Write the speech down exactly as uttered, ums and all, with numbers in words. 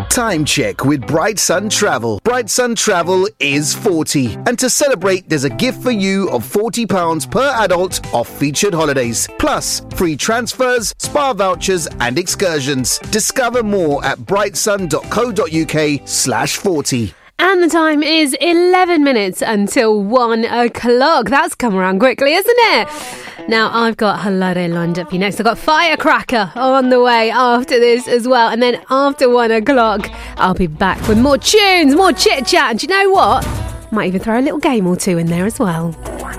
Time check with Bright Sun Travel. Bright Sun Travel is forty. And to celebrate, there's a gift for you of forty pounds per adult off featured holidays. Plus, free transfers, spa vouchers and excursions. Discover more at brightsun.co.uk slash 40. And the time is eleven minutes until one o'clock. That's come around quickly, isn't it? Now, I've got Halare lined up for you next. I've got Firecracker on the way after this as well. And then after one o'clock, I'll be back with more tunes, more chit-chat. And do you know what? Might even throw a little game or two in there as well.